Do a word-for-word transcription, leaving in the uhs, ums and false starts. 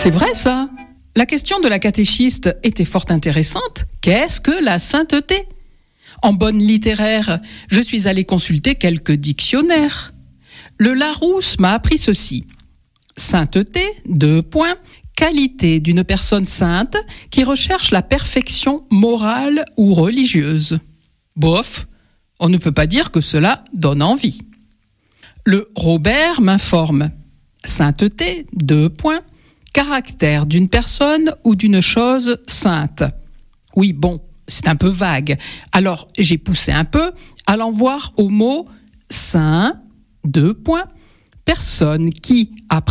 C'est vrai ça. La question de la catéchiste était fort intéressante. Qu'est-ce que la sainteté ? En bonne littéraire, je suis allée consulter quelques dictionnaires. Le Larousse m'a appris ceci. Sainteté, deux points, qualité d'une personne sainte qui recherche la perfection morale ou religieuse. Bof, on ne peut pas dire que cela donne envie. Le Robert m'informe. Sainteté, deux points, caractère d'une personne ou d'une chose sainte. Oui, bon, c'est un peu vague. Alors, j'ai poussé un peu, allant voir au mot saint, deux points, personne qui, après